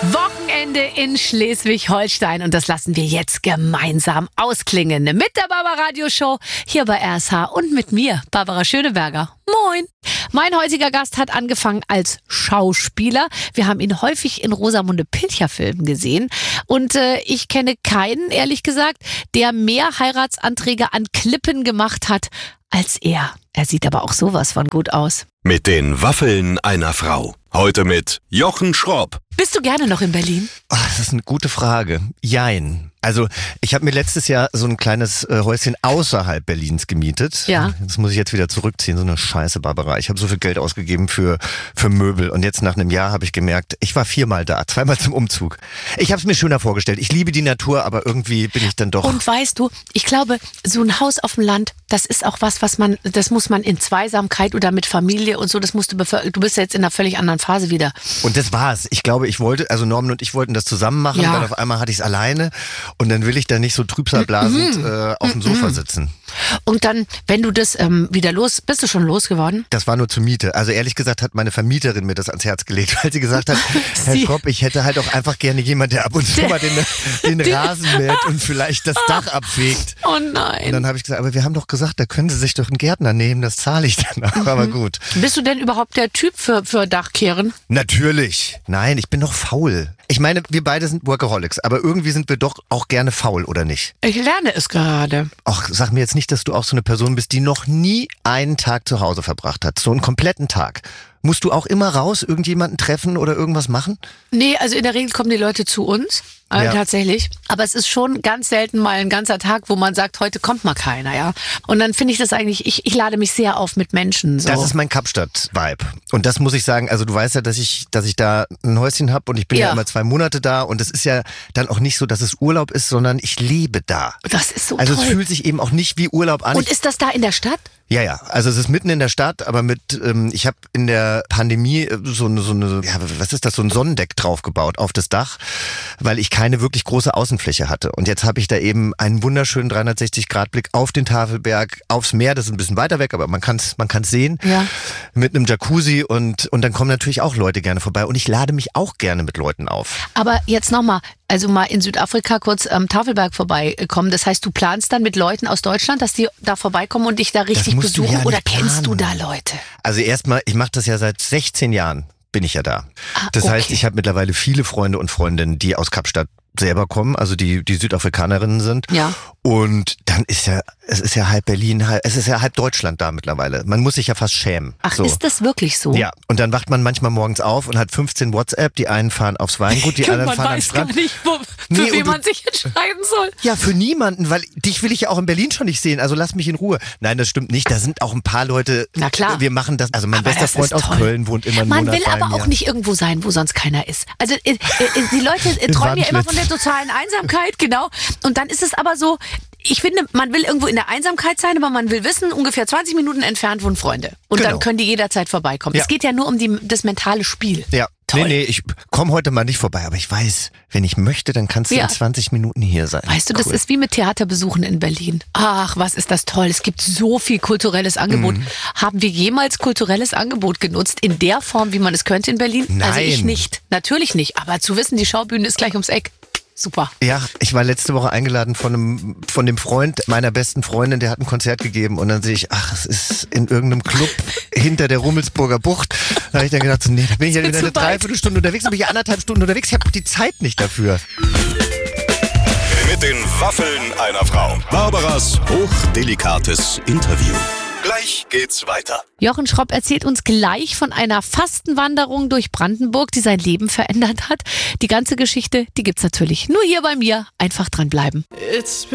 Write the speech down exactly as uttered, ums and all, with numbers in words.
Wochenende in Schleswig-Holstein und das lassen wir jetzt gemeinsam ausklingen mit der Barbara Radio Show hier bei R S H und mit mir, Barbara Schöneberger. Moin! Mein heutiger Gast hat angefangen als Schauspieler. Wir haben ihn häufig in Rosamunde Pilcher-Filmen gesehen und äh, ich kenne keinen, ehrlich gesagt, der mehr Heiratsanträge an Klippen gemacht hat als er. Er sieht aber auch sowas von gut aus. Mit den Waffeln einer Frau. Heute mit Jochen Schropp. Bist du gerne noch in Berlin? Ach, das ist eine gute Frage. Jein. Also ich habe mir letztes Jahr so ein kleines äh, Häuschen außerhalb Berlins gemietet. Ja. Das muss ich jetzt wieder zurückziehen. So eine Scheiße, Barbara. Ich habe so viel Geld ausgegeben für für Möbel. Und jetzt nach einem Jahr habe ich gemerkt, ich war viermal da. Zweimal zum Umzug. Ich habe es mir schöner vorgestellt. Ich liebe die Natur, aber irgendwie bin ich dann doch... Und weißt du, ich glaube, so ein Haus auf dem Land, das ist auch was, was man, das muss man in Zweisamkeit oder mit Familie und so, das musst du bevor, du bist jetzt in einer völlig anderen Phase wieder. Und das war's. Ich glaube, ich wollte, also Norman und ich wollten das zusammen machen, Ja. weil auf einmal hatte ich es alleine und dann will ich da nicht so trübsalblasend Mhm. äh, auf dem Sofa sitzen. Und dann, wenn du das ähm, wieder los, bist du schon losgeworden? Das war nur zur Miete. Also ehrlich gesagt hat meine Vermieterin mir das ans Herz gelegt, weil sie gesagt hat, Herr Sie- Schropp, ich hätte halt auch einfach gerne jemand, der ab und zu Der- mal den, den Rasen mäht und vielleicht das Dach abfegt. Oh Und nein. dann habe ich gesagt, aber wir haben doch gesagt, da können Sie sich doch einen Gärtner nehmen, das zahle ich dann auch. Aber gut. Bist du denn überhaupt der Typ für, für Dachkehren? Natürlich. Nein, ich bin doch faul. Ich meine, wir beide sind Workaholics, aber irgendwie sind wir doch auch gerne faul, oder nicht? Ich lerne es gerade. Ach, sag mir jetzt nicht, dass du auch so eine Person bist, die noch nie einen Tag zu Hause verbracht hat. So einen kompletten Tag. Musst du auch immer raus, irgendjemanden treffen oder irgendwas machen? Nee, also in der Regel kommen die Leute zu uns, äh, Ja. tatsächlich. Aber es ist schon ganz selten mal ein ganzer Tag, wo man sagt, heute kommt mal keiner, ja. Und dann finde ich das eigentlich, ich, ich lade mich sehr auf mit Menschen. So. Das ist mein Kapstadt-Vibe. Und das muss ich sagen, also du weißt ja, dass ich, dass ich da ein Häuschen habe und ich bin ja. Ja. immer zwei Monate da und es ist ja dann auch nicht so, dass es Urlaub ist, sondern ich lebe da. Das ist so Also toll. es fühlt sich eben auch nicht wie Urlaub an. Und ist das da in der Stadt? Ja, ja. Also es ist mitten in der Stadt, aber mit, ähm, ich habe in der Pandemie äh, so eine, so eine, ja, was ist das, so ein Sonnendeck draufgebaut auf das Dach, weil ich keine wirklich große Außenfläche hatte. Und jetzt habe ich da eben einen wunderschönen dreihundertsechzig Grad Blick auf den Tafelberg, aufs Meer, das ist ein bisschen weiter weg, aber man kann es man kann's sehen, Ja. mit einem Jacuzzi und, und dann kommen natürlich auch Leute gerne vorbei und ich lade mich auch gerne mit Leuten auf. Aber jetzt nochmal, also mal in Südafrika kurz am Tafelberg vorbeikommen. Das heißt, du planst dann mit Leuten aus Deutschland, dass die da vorbeikommen und dich da richtig musst du besuchen? ja Oder nicht kennst du da planen. Leute? Also erstmal, ich mache das ja seit sechzehn Jahren, bin ich ja da. Ah, Das okay. heißt, ich habe mittlerweile viele Freunde und Freundinnen, die aus Kapstadt selber kommen, also die die Südafrikanerinnen sind. Ja. Und dann ist ja, es ist ja halb Berlin, halb, es ist ja halb Deutschland da mittlerweile. Man muss sich ja fast schämen. Ach, so. ist das wirklich so? Ja, und dann wacht man manchmal morgens auf und hat fünfzehn WhatsApp, die einen fahren aufs Weingut, die anderen man fahren am weiß Strand. gar nicht, wo, für Nee, wen und du- man sich entscheiden soll. Ja, für niemanden, weil dich will ich ja auch in Berlin schon nicht sehen, also lass mich in Ruhe. Nein, das stimmt nicht, da sind auch ein paar Leute. Na klar. Wir machen das, also mein Aber bester das Freund ist aus toll. Köln wohnt immer einen Man Monat will bei aber mir. auch nicht irgendwo sein, wo sonst keiner ist. Also äh, äh, die Leute äh, In träumen ja immer von Wandlitz. der totalen Einsamkeit, genau. Und dann ist es aber so, ich finde, man will irgendwo in der Einsamkeit sein, aber man will wissen, ungefähr zwanzig Minuten entfernt wohnen Freunde. Und Genau. dann können die jederzeit vorbeikommen. Ja. Es geht ja nur um die, das mentale Spiel. Ja, Toll. nee, nee, ich komme heute mal nicht vorbei, aber ich weiß, wenn ich möchte, dann kannst du Ja. in zwanzig Minuten hier sein. Weißt du, das Cool. ist wie mit Theaterbesuchen in Berlin. Ach, was ist das toll. Es gibt so viel kulturelles Angebot. Mhm. Haben wir jemals kulturelles Angebot genutzt in der Form, wie man es könnte in Berlin? Also ich Nein. nicht. Natürlich nicht. Aber zu wissen, die Schaubühne ist gleich ums Eck. Super. Ja, ich war letzte Woche eingeladen von einem, von dem Freund meiner besten Freundin, der hat ein Konzert gegeben und dann sehe ich, ach, es ist in irgendeinem Club hinter der Rummelsburger Bucht. Da habe ich dann gedacht, so, nee, da bin ich ja mir wieder zu eine weit. Dreiviertelstunde unterwegs, da bin ich ja anderthalb Stunden unterwegs, ich habe die Zeit nicht dafür. Mit den Waffeln einer Frau. Barbaras hochdelikates Interview. Gleich geht's weiter. Jochen Schropp erzählt uns gleich von einer Fastenwanderung durch Brandenburg, die sein Leben verändert hat. Die ganze Geschichte, die gibt's natürlich nur hier bei mir. Einfach dranbleiben.